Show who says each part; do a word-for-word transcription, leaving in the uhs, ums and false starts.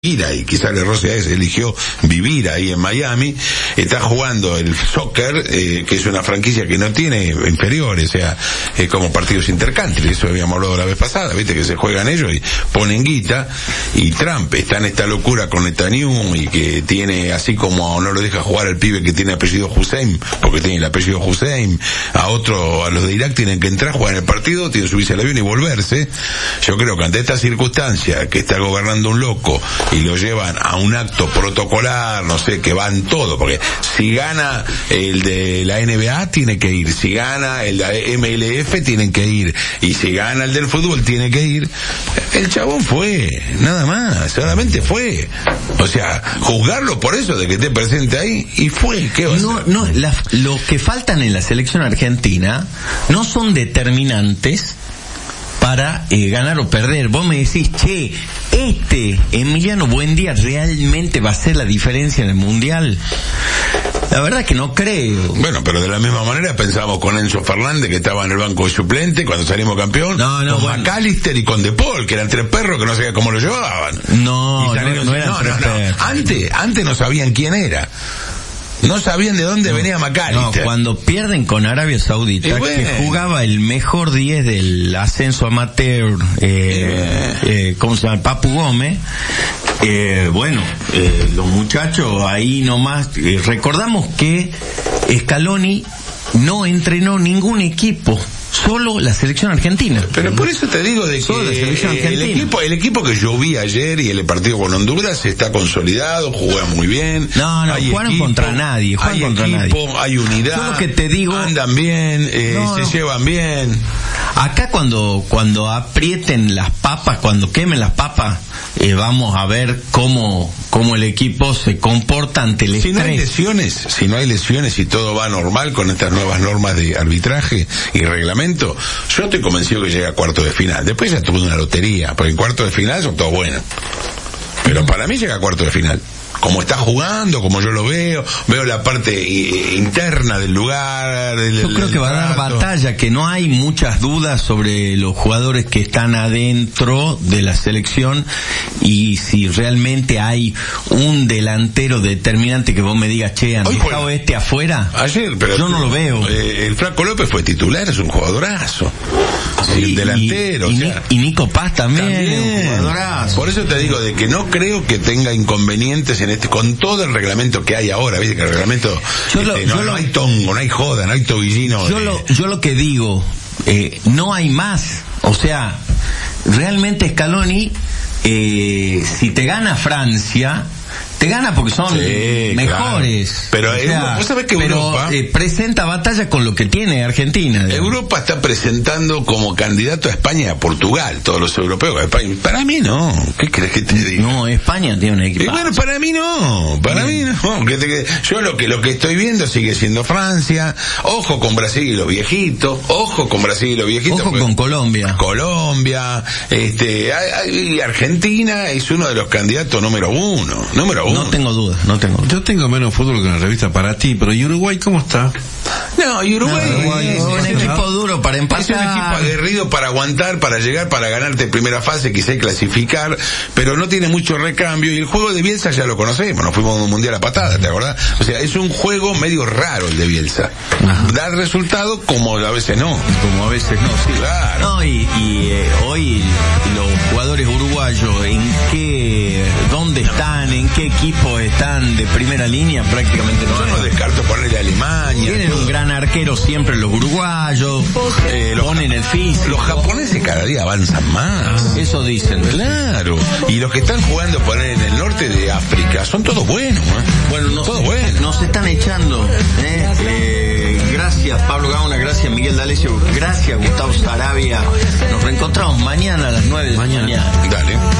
Speaker 1: ir ahí, quizás el error sea ese, eligió vivir ahí en Miami, está jugando el soccer, eh, que es una franquicia que no tiene inferiores, o sea, es como partidos intercountry, eso habíamos hablado la vez pasada, viste que se juegan ellos y ponen guita, y Trump está en esta locura con Netanyahu, y que tiene, así como no lo deja jugar al pibe que tiene apellido Hussein, porque tiene el apellido Hussein, a otro, a los de Irak tienen que entrar, jugar en el partido, tienen que subirse al avión y volverse. Yo creo que ante esta circunstancia, que está gobernando un loco, y lo llevan a un acto protocolar, no sé, que van todo, porque si gana el de la N B A tiene que ir, si gana el de M L F tienen que ir, y si gana el del fútbol tiene que ir. El chabón fue, nada más, solamente fue. O sea, juzgarlo por eso de que esté presente ahí, y fue, ¿qué va a
Speaker 2: no,
Speaker 1: hacer?
Speaker 2: no, la, los que faltan en la selección argentina no son determinantes para eh, ganar o perder. Vos me decís, che, este Emiliano Buendía realmente va a hacer la diferencia en el Mundial. La verdad que no creo.
Speaker 1: Bueno, pero de la misma manera pensamos con Enzo Fernández, que estaba en el banco de suplente cuando salimos campeón,
Speaker 2: no, no,
Speaker 1: con
Speaker 2: bueno.
Speaker 1: McAllister y con De Paul, que eran tres perros que no sabía cómo lo llevaban.
Speaker 2: No,
Speaker 1: salieron,
Speaker 2: no, no eran
Speaker 1: no,
Speaker 2: tres
Speaker 1: no, no.
Speaker 2: perros.
Speaker 1: Antes, antes no sabían quién era. No sabían de dónde no, venía McAllister.
Speaker 2: No, cuando pierden con Arabia Saudita, bueno, que jugaba el mejor diez del ascenso amateur, eh, eh, ¿cómo se llama? Papu Gómez. Eh, bueno, eh, los muchachos ahí nomás, eh, recordamos que Scaloni no entrenó ningún equipo, solo la selección argentina.
Speaker 1: Pero por eso te digo de que
Speaker 2: solo la selección argentina.
Speaker 1: el equipo, el equipo que yo vi ayer y el partido con Honduras está consolidado, juega muy bien.
Speaker 2: No, no,
Speaker 1: hay
Speaker 2: jugaron
Speaker 1: equipo,
Speaker 2: contra nadie, juegan
Speaker 1: hay
Speaker 2: contra
Speaker 1: equipo,
Speaker 2: nadie.
Speaker 1: Hay unidad.
Speaker 2: Yo lo que te digo,
Speaker 1: andan bien, eh,
Speaker 2: no,
Speaker 1: se
Speaker 2: no.
Speaker 1: llevan bien.
Speaker 2: Acá cuando cuando aprieten las papas, cuando quemen las papas, eh, vamos a ver cómo cómo el equipo se comporta ante el
Speaker 1: si
Speaker 2: estrés.
Speaker 1: No hay lesiones, si no hay lesiones y todo va normal con estas nuevas normas de arbitraje y reglamento, yo estoy convencido que llega a cuarto de final. Después ya tuvo una lotería, porque en cuarto de final son todos buenos. Pero para mí llega a cuarto de final. Como está jugando, como yo lo veo, veo la parte eh, interna del lugar. Del,
Speaker 2: yo creo
Speaker 1: del
Speaker 2: que va a dar
Speaker 1: trato.
Speaker 2: batalla, que no hay muchas dudas sobre los jugadores que están adentro de la selección, y si realmente hay un delantero determinante que vos me digas, che, han
Speaker 1: Hoy
Speaker 2: dejado
Speaker 1: juega.
Speaker 2: este afuera.
Speaker 1: Ayer, pero
Speaker 2: yo no lo veo.
Speaker 1: Eh, el Flaco López fue titular, es un jugadorazo.
Speaker 2: Sí,
Speaker 1: el delantero.
Speaker 2: Y, y,
Speaker 1: o sea,
Speaker 2: y Nico Paz también,
Speaker 1: también.
Speaker 2: un jugadorazo.
Speaker 1: Por eso te digo de que no creo que tenga inconvenientes en este, con todo el reglamento que hay ahora, viste que el reglamento
Speaker 2: yo lo,
Speaker 1: este, no,
Speaker 2: yo
Speaker 1: no
Speaker 2: lo,
Speaker 1: hay tongo, no hay joda, no hay tobillino.
Speaker 2: Yo
Speaker 1: de...
Speaker 2: lo, yo lo que digo, eh, no hay más. O sea, realmente Scaloni, eh, si te gana Francia, te gana porque son
Speaker 1: sí,
Speaker 2: mejores.
Speaker 1: Claro. Pero,
Speaker 2: o sea,
Speaker 1: vos sabés que
Speaker 2: pero
Speaker 1: Europa,
Speaker 2: eh, presenta batalla con lo que tiene Argentina. Digamos.
Speaker 1: Europa está presentando como candidato a España y a Portugal, todos los europeos. España. Para mí no. ¿Qué crees que te diga?
Speaker 2: No, España tiene un equipo.
Speaker 1: Y bueno, para mí no. Para Bien. mí no. Que te, que, yo lo que lo que estoy viendo sigue siendo Francia. Ojo con Brasil y los viejitos. Ojo con Brasil y los viejitos.
Speaker 2: Ojo con Colombia.
Speaker 1: Colombia. Este, y Argentina es uno de los candidatos número uno. Número uno.
Speaker 2: No tengo duda, no tengo duda.
Speaker 3: Yo tengo menos fútbol que la revista para ti, pero ¿y Uruguay cómo está?
Speaker 1: No, y Uruguay,
Speaker 2: no, Uruguay
Speaker 1: es,
Speaker 2: es un
Speaker 1: es,
Speaker 2: equipo
Speaker 1: es,
Speaker 2: duro para empatar.
Speaker 1: Es un equipo aguerrido para aguantar, para llegar, para ganarte en primera fase, quizá clasificar, pero no tiene mucho recambio, y el juego de Bielsa ya lo conocemos, nos fuimos a un mundial a patada, ¿te acordás? O sea, es un juego medio raro el de Bielsa. Ajá. Da resultado como a veces no.
Speaker 2: Como a veces no, sí.
Speaker 1: Claro.
Speaker 2: No, y, y eh, hoy los jugadores uruguayos, ¿en qué, dónde están, en qué equipos están de primera línea? Prácticamente no.
Speaker 1: Yo no descarto ponerle a Alemania.
Speaker 2: Tienen todo. Un gran arquero siempre los uruguayos, eh, los ponen el físico.
Speaker 1: Los japoneses cada día avanzan más.
Speaker 2: Eso dicen.
Speaker 1: Claro. Y los que están jugando por ahí en el norte de África son todos buenos, ¿eh?
Speaker 2: Bueno, nos,
Speaker 1: todos buenos.
Speaker 2: Nos están echando, ¿eh? Eh, gracias Pablo Gauna, gracias Miguel D'Alessio, gracias Gustavo Sarabia. Nos reencontramos mañana a las nueve de la mañana.
Speaker 1: Dale.